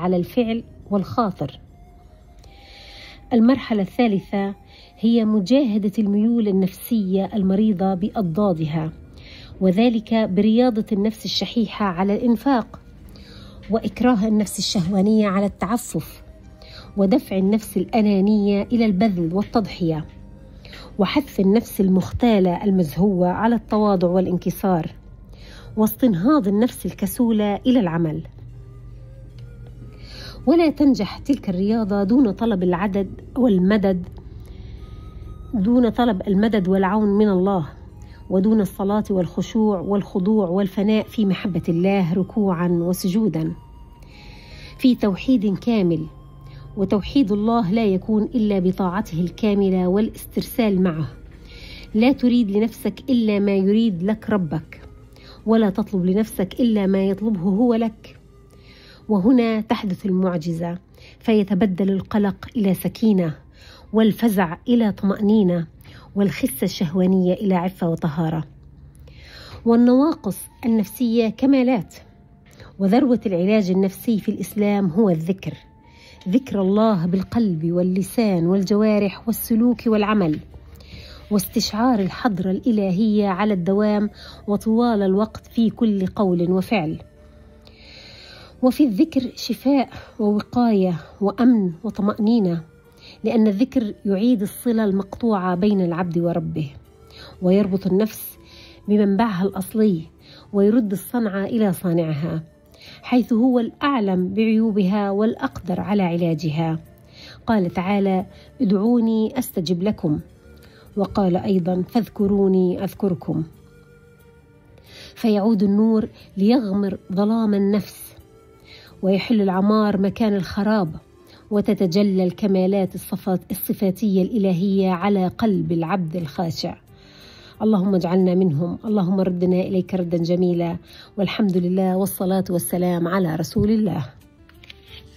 على الفعل والخاطر. المرحلة الثالثة هي مجاهدة الميول النفسية المريضة بأضدادها، وذلك برياضة النفس الشحيحة على الإنفاق، وإكراه النفس الشهوانية على التعفف، ودفع النفس الأنانية إلى البذل والتضحية، وحث النفس المختالة المزهوة على التواضع والانكسار، واستنهاض النفس الكسولة إلى العمل. ولا تنجح تلك الرياضة دون طلب المدد والعون من الله، ودون الصلاة والخشوع والخضوع والفناء في محبة الله ركوعا وسجودا، في توحيد كامل. وتوحيد الله لا يكون إلا بطاعته الكاملة والاسترسال معه. لا تريد لنفسك إلا ما يريد لك ربك، ولا تطلب لنفسك إلا ما يطلبه هو لك. وهنا تحدث المعجزة، فيتبدل القلق إلى سكينة، والفزع إلى طمأنينة، والخسة الشهوانية إلى عفة وطهارة. والنواقص النفسية كمالات. وذروة العلاج النفسي في الإسلام هو الذكر، ذكر الله بالقلب واللسان والجوارح والسلوك والعمل، واستشعار الحضرة الإلهية على الدوام وطوال الوقت في كل قول وفعل. وفي الذكر شفاء ووقاية وأمن وطمأنينة، لأن الذكر يعيد الصلة المقطوعة بين العبد وربه، ويربط النفس بمنبعها الأصلي، ويرد الصنعة إلى صانعها، حيث هو الأعلم بعيوبها والأقدر على علاجها. قال تعالى: ادعوني أستجب لكم، وقال أيضا: فاذكروني أذكركم. فيعود النور ليغمر ظلام النفس، ويحل العمار مكان الخراب، وتتجلى الكمالات الصفاتية الإلهية على قلب العبد الخاشع. اللهم اجعلنا منهم، اللهم ردنا إليك ردا جميلا، والحمد لله، والصلاة والسلام على رسول الله.